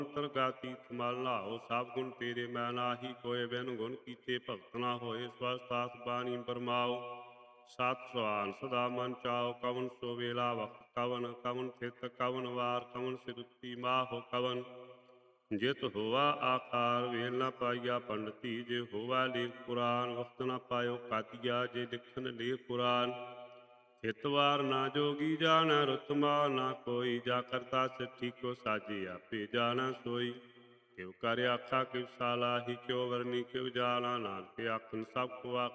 ਅੰਤਰ ਗਾਤੀ ਮਲ ਲਾਓ ਸਭ ਗੁਣ ਤੇਰੇ ਮੈਂ ਨਾਹੀ ਕੋਏ ਬਿਨ ਗੁਣ ਕੀਤੇ ਭਗਤ ਨਾ ਹੋਏ ਸਵਸਤਾਸ ਬਾਣੀ ਬਰਮਾਓ ਸਤ ਸੁਹਾਨ ਸਦਾ ਮਨ ਚਾਓ ਕਵਨ ਸੋ ਵੇਲਾ ਵਕਤ ਕਵਨ ਕਵਨ ਥਿਤ ਕਵਨ ਵਾਰ ਕਵਨ ਸਿਰੁੱਤੀ ਮਾਹੋ ਕਵਨ ਜਿਤ ਹੋਵਾ ਆਕਾਰ ਵੇਲ ਨਾ ਪਾਈਆ ਪੰਡਤੀ ਜੇ ਹੋਵਾ ਲੇਖ ਪੁਰਾਨ ਵਕਤ ਨਾ ਪਾਇਓ ਕਾਤੀਆ ਜੇ ਲਿਖਨ ਲੇਖ ਪੁਰਾਨ ਹਿਤਵਾਰ ਨਾ ਜੋਗੀ ਜਾਣਾ ਰੁਤਮਾ ਨਾ ਕੋਈ ਜਾ ਕਰਤਾ ਸੱਚੀ ਕੋ ਸਾਜੇ ਆਪੇ ਜਾਣਾ ਸੋਈ ਕਿਉ ਕਰ ਆਖਾ ਕਿਵ ਸਾਲਾਹੀ ਕਿਉ ਵਰਨੀ ਕਿਵ ਜਾਣਾ ਨਾਨਕ ਆਖਨ ਸਭ ਕੋ